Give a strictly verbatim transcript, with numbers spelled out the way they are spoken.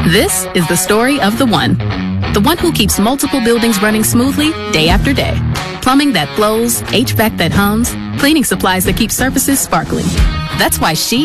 This is the story of the one. The one who keeps multiple buildings running smoothly day after day. Plumbing that flows, H V A C that hums, cleaning supplies that keep surfaces sparkling. That's why she